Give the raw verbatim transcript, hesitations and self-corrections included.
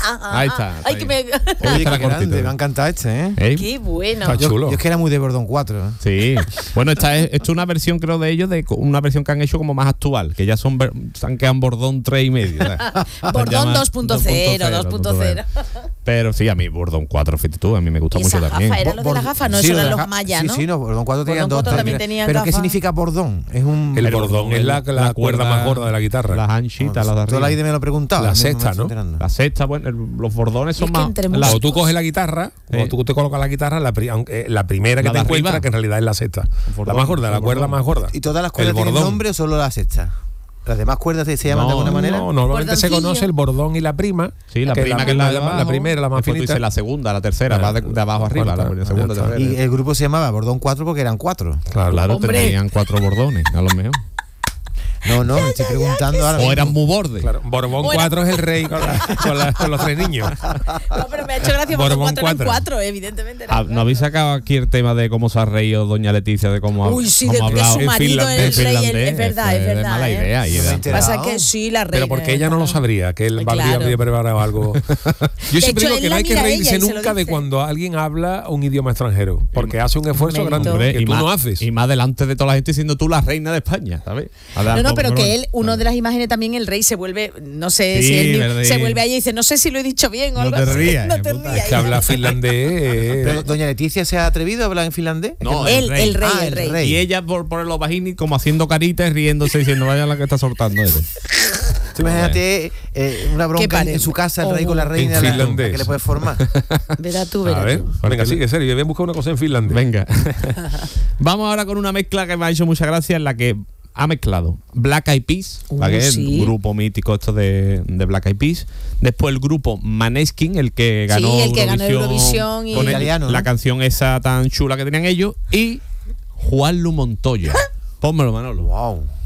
Ahí está. Ay, que me... Oye, qué grande, me ha encantado este, ¿eh? ¿Eh? Qué bueno. Está chulo. Yo, yo es que era muy de Bordón cuatro, ¿eh? Sí. Bueno, esta es, esto es una versión, creo, de ellos, de una versión que han hecho como más actual, que ya son se han quedado en Bordón tres y medio. Bordón dos punto cero, dos punto cero. Pero sí, a mí Bordón cuatro, fíjate tú, a mí me gusta mucho también. ¿Eran los de las gafas? No, sí, eran los los mayas, ¿no? Sí, sí, no, Bordón cuatro tenían dos. También tenían ¿Pero gafas. qué significa bordón? Es un... El bordón es la, la, la cuerda más gorda de la guitarra. Las anchitas, las de arriba. Toda la idea me lo preguntaba. La sexta, ¿no? La sexta, bueno, el, los bordones son más... Cuando tú coges la guitarra, cuando eh. tú te colocas la guitarra, la, pri, aunque, la primera que la te encuentras, arriba, que en realidad es la sexta. La más gorda, la cuerda más gorda. ¿Y todas las cuerdas tienen nombre o solo la sexta? ¿Las demás cuerdas se llaman no, de alguna manera? No, normalmente se conoce el bordón y la prima. Sí, la que prima la, que es la, la, abajo, la primera, la más finita. La segunda, la tercera, va de, de abajo arriba. La, la segunda, tercera. Y el grupo se llamaba Bordón cuatro porque eran cuatro. Claro, claro, tenían cuatro bordones, a lo mejor. No, no, me estoy preguntando ahora. O eran muy bordes. Claro, Borbón cuatro es el rey con, la, con, la, con los tres niños. No, pero me ha hecho gracia Borbón cuatro, cuatro, evidentemente. Ah, ¿no habéis sacado aquí el tema de cómo se ha reído doña Leticia de cómo ha, Uy, sí, cómo de, ha hablado de su marido en el rey, el, es verdad, es, es verdad. Mala ¿eh? idea. Y era. Pasa que sí, la reina. Pero porque ella no lo sabría, que él claro. habría preparado algo. Yo siempre hecho, digo que no hay que reírse nunca de cuando alguien habla un idioma extranjero, porque hace un esfuerzo grande que tú no haces. Y más delante de toda la gente siendo tú la reina de España, ¿sabes? No, no, pero que él, uno de las imágenes también, el rey se vuelve, no sé sí, si él se vuelve allí y dice, no sé si lo he dicho bien o no algo te así. Rías, no te rías. Es que habla finlandés. Pero doña Leticia se ha atrevido a hablar en finlandés. No, el, el, rey. Ah, el rey, el rey. Y ella por, por los bajini como haciendo caritas, riéndose, diciendo, vaya la que está soltando ese. Tú imagínate eh, una bronca en su casa, el rey oh, con la reina, la, la que le puedes formar. Verás tú, verás A ver, tú. venga, sigue, serio, voy a buscar una cosa en finlandés. Venga. Vamos ahora con una mezcla que me ha hecho mucha gracia, en la que ha mezclado Black Eyed Peas, uh, que es sí. el grupo mítico esto de, de Black Eyed Peas. Después el grupo Maneskin, el que ganó sí, el que Eurovisión, ganó Eurovisión y con el, italiano, ¿no? La canción esa tan chula que tenían ellos. Y Juan Lu Montoya. Pónmelo, Manolo. Wow.